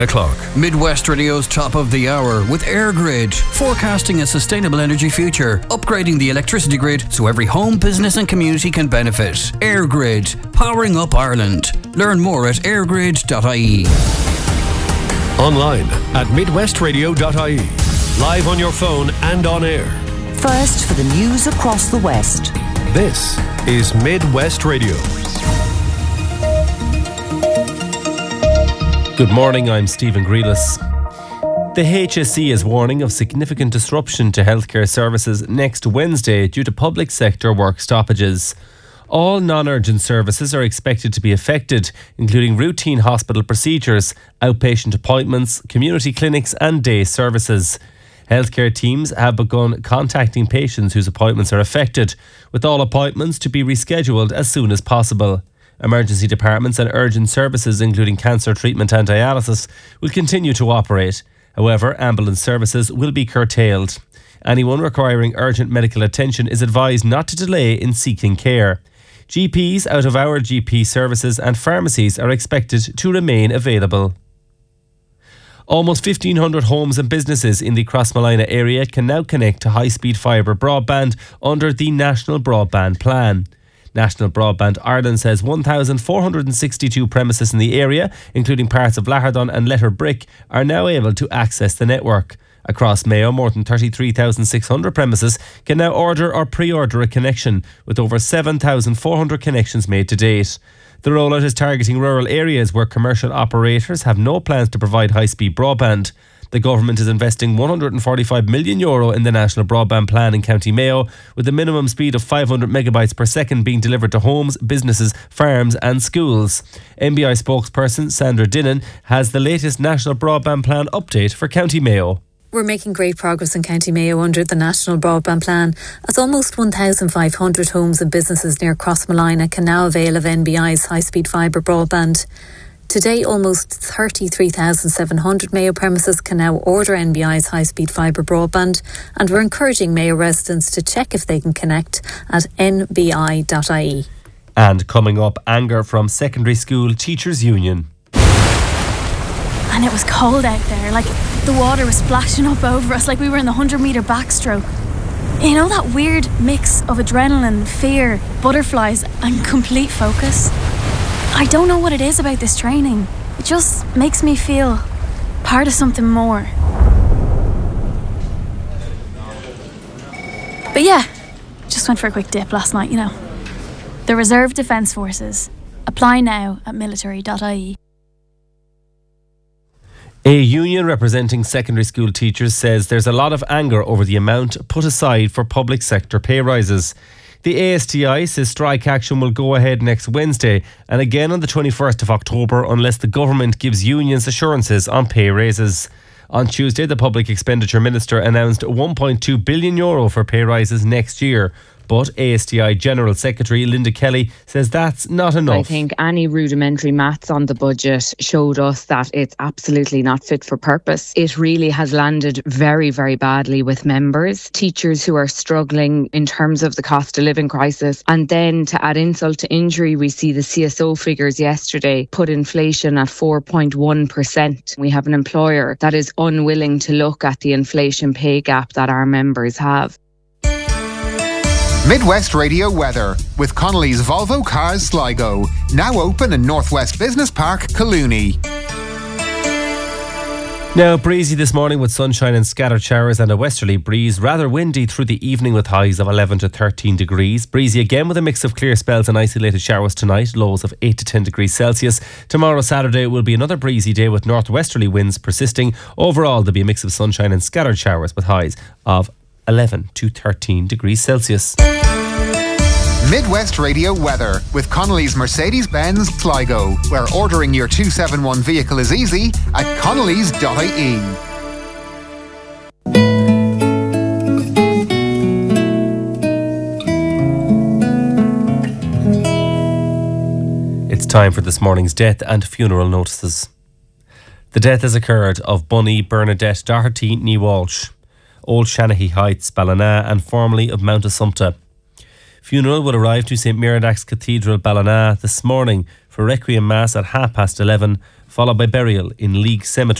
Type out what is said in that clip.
o'clock. Midwest Radio's top of the hour with EirGrid, forecasting a sustainable energy future, upgrading the electricity grid so every home, business and community can benefit. EirGrid, powering up Ireland. Learn more at eirgrid.ie. Online at midwestradio.ie. Live on your phone and on air. First for the news across the West. This is Midwest Radio. Good morning, I'm Stephen Grealis. The HSE is warning of significant disruption to healthcare services next Wednesday due to public sector work stoppages. All non-urgent services are expected to be affected, including routine hospital procedures, outpatient appointments, community clinics and day services. Healthcare teams have begun contacting patients whose appointments are affected, with all appointments to be rescheduled as soon as possible. Emergency departments and urgent services, including cancer treatment and dialysis, will continue to operate. However, ambulance services will be curtailed. Anyone requiring urgent medical attention is advised not to delay in seeking care. GPs, out-of-hour GP services and pharmacies are expected to remain available. Almost 1,500 homes and businesses in the Crossmolina area can now connect to high-speed fibre broadband under the National Broadband Plan. National Broadband Ireland says 1,462 premises in the area, including parts of Lahardon and Letterbrick, are now able to access the network. Across Mayo, more than 33,600 premises can now order or pre-order a connection, with over 7,400 connections made to date. The rollout is targeting rural areas where commercial operators have no plans to provide high-speed broadband. The government is investing €145 million in the National Broadband Plan in County Mayo, with a minimum speed of 500 megabytes per second being delivered to homes, businesses, farms and schools. NBI spokesperson Sandra Dinnan has the latest National Broadband Plan update for County Mayo. We're making great progress in County Mayo under the National Broadband Plan, as almost 1,500 homes and businesses near Crossmolina can now avail of NBI's high-speed fibre broadband. Today, almost 33,700 Mayo premises can now order NBI's high-speed fibre broadband, and we're encouraging Mayo residents to check if they can connect at nbi.ie. And coming up, anger from Secondary School Teachers Union. And it was cold out there, like the water was splashing up over us like we were in the 100-metre backstroke. You know, that weird mix of adrenaline, fear, butterflies and complete focus? I don't know what it is about this training. It just makes me feel part of something more. But yeah, just went for a quick dip last night, you know. The Reserve Defence Forces. Apply now at military.ie. A union representing secondary school teachers says there's a lot of anger over the amount put aside for public sector pay rises. The ASTI says strike action will go ahead next Wednesday and again on the 21st of October unless the government gives unions assurances on pay raises. On Tuesday, the Public Expenditure Minister announced €1.2 billion for pay rises next year. But ASTI General Secretary Linda Kelly says that's not enough. I think any rudimentary maths on the budget showed us that it's absolutely not fit for purpose. It really has landed very, very badly with members, teachers who are struggling in terms of the cost of living crisis. And then to add insult to injury, we see the CSO figures yesterday put inflation at 4.1%. We have an employer that is unwilling to look at the inflation pay gap that our members have. Midwest Radio weather with Connolly's Volvo Cars Sligo, now open in Northwest Business Park, Collooney. Now breezy this morning with sunshine and scattered showers and a westerly breeze. Rather windy through the evening with highs of 11 to 13 degrees. Breezy again with a mix of clear spells and isolated showers tonight. Lows of 8 to 10 degrees Celsius. Tomorrow Saturday will be another breezy day with northwesterly winds persisting. Overall there'll be a mix of sunshine and scattered showers with highs of 11 to 13 degrees Celsius. Midwest Radio weather with Connolly's Mercedes-Benz Sligo, where ordering your 271 vehicle is easy at connolly's.ie. It's time for this morning's death and funeral notices. The death has occurred of Bunny Bernadette Doherty ní Walsh, Old Shanahy Heights, Ballina, and formerly of Mount Assumpta. Funeral will arrive to St Miradach's Cathedral, Ballina, this morning for Requiem Mass at 11:30, followed by burial in League Cemetery.